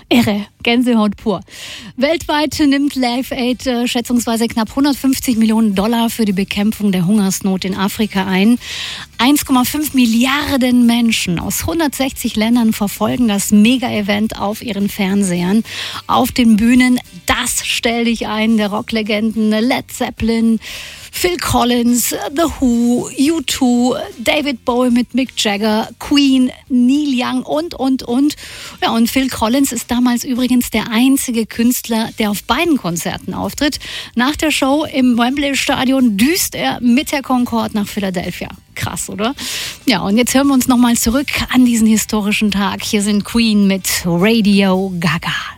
Irre, Gänsehaut pur. Weltweit nimmt Live Aid schätzungsweise knapp 150 Millionen Dollar für die Bekämpfung der Hungersnot in Afrika ein. 1,5 Milliarden Menschen aus 160 Ländern verfolgen das Mega-Event auf ihren Fernsehern. Auf den Bühnen, das stell dich ein, der Rocklegenden Led Zeppelin, Phil Collins, The Who, U2, David Bowie mit Mick Jagger, Queen, Neil Young und. Ja, und Phil Collins ist damals übrigens der einzige Künstler, der auf beiden Konzerten auftritt. Nach der Show im Wembley-Stadion düst er mit der Concorde nach Philadelphia. Krass, oder? Ja, und jetzt hören wir uns nochmal zurück an diesen historischen Tag. Hier sind Queen mit Radio Gaga.